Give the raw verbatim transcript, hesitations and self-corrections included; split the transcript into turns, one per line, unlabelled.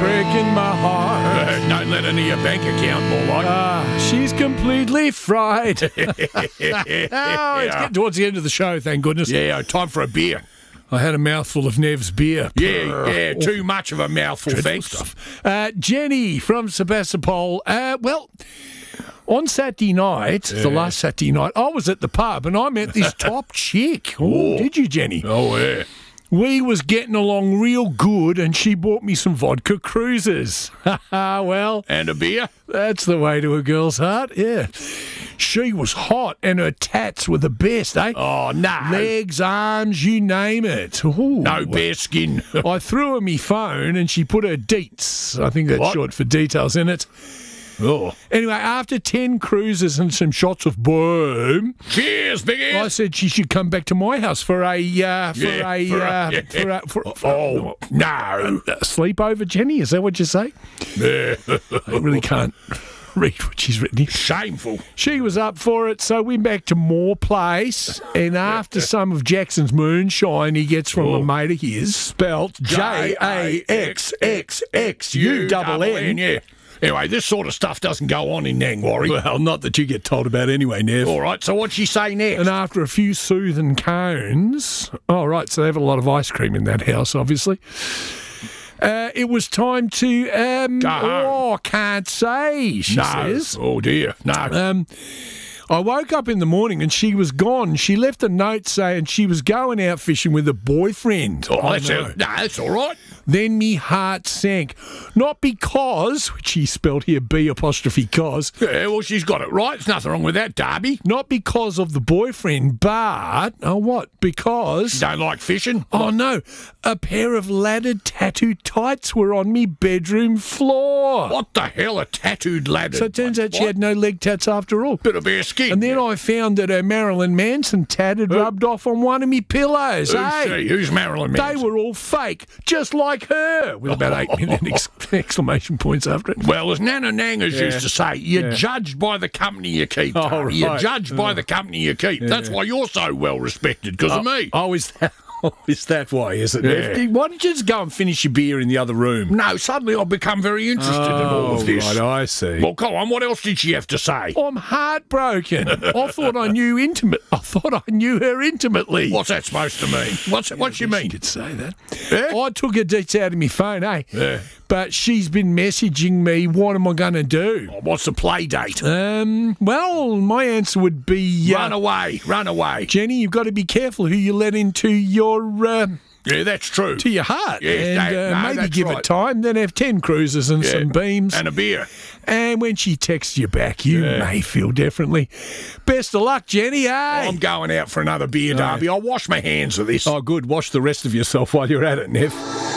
breaking my heart.
Uh, don't let her near your bank account, more like.
Ah, she's completely fried. Oh, it's getting towards the end of the show, thank goodness.
Yeah, time for a beer.
I had a mouthful of Nev's beer.
Yeah, yeah, too much of a mouthful, thanks.
Stuff. Uh, Jenny from Sebastopol. Uh, well, on Saturday night, yeah. the last Saturday night, I was at the pub and I met this top chick. Oh, did you, Jenny?
Oh, yeah.
We was getting along real good and she bought me some vodka cruisers. Well.
And a beer?
That's the way to a girl's heart, yeah. She was hot and her tats were the best, eh?
Oh, no.
Legs, arms, you name it. Ooh.
No bare skin.
I threw her me phone and she put her deets, I think that's
what?
short for details, in it.
Oh.
Anyway, after ten cruises and some shots of boom,
cheers, big ass.
I said she should come back to my house for a uh, for,
yeah,
a,
for, a,
uh,
yeah.
for a for, for
oh
a,
no
a sleepover, Jenny. Is that what you say?
Yeah.
I really can't read what she's written here.
Shameful.
She was up for it, so we went back to Moore Place, and after some of Jackson's moonshine he gets from oh. a mate of his, spelt J A X X X U double N.
Yeah. Anyway, this sort of stuff doesn't go on in Nangwarry.
Well, not that you get told about anyway, Nev.
All right, so what'd she say next?
And after a few soothing cones... Oh, right, so they have a lot of ice cream in that house, obviously. Uh, it was time to... Um,
go home.
Oh, can't say, she
no.
says.
Oh, dear, no.
Um, I woke up in the morning and she was gone. She left a note saying she was going out fishing with a boyfriend.
Oh, that's, a, no, that's all right.
Then me heart sank. Not because, which she spelled here B apostrophe cos.
Yeah, well, she's got it right. There's nothing wrong with that, Darby.
Not because of the boyfriend, but, oh, what? Because...
You don't like fishing?
Oh, no. A pair of laddered tattooed tights were on me bedroom floor.
What the hell, a tattooed laddered?
So it turns out what? She had no leg tats after all.
Bit of bare skin.
And then yeah. I found that her Marilyn Manson tat had rubbed off on one of me pillows.
Who's
hey?
she? Who's Marilyn Manson?
They were all fake, just like her, with about eight minute ex- exclamation points after it.
Well, as Nana Nangas yeah. used to say, you're
yeah.
judged by the company you keep.
Oh, right.
You're judged oh. by the company you keep. Yeah. That's why you're so well respected, because
oh,
of me.
Oh, is that... Oh, is that why, is it?
Yeah.
Why don't you just go and finish your beer in the other room?
No, suddenly I've become very interested
oh,
in all of this.
Right, I see.
Well, come on, what else did she have to say?
I'm heartbroken. I thought I knew intimate. I thought I knew her intimately.
What's that supposed to mean? What's
yeah,
what you mean?
She could say that.
Yeah?
I took her deets out of my phone, eh?
Yeah.
But she's been messaging me, what am I going to do?
Oh, what's the play date?
Um, well, my answer would be... Uh,
run away, run away.
Jenny, you've got to be careful who you let into your... Uh,
yeah, that's true.
To your heart.
Yes,
and
no,
uh,
no,
maybe give
right.
it time, then have ten cruises and
yeah.
some beams.
And a beer.
And when she texts you back, you
yeah.
may feel differently. Best of luck, Jenny, eh?
Oh, I'm going out for another beer, Darby.
Oh.
I'll wash my hands of this.
Oh, good. Wash the rest of yourself while you're at it, Nev.